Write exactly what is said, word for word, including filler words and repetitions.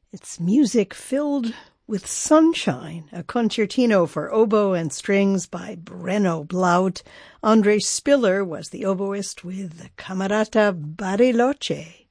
It's music filled with sunshine, a concertino for oboe and strings by Brenno Blaut. Andre Spiller was the oboist with Camerata Bariloche.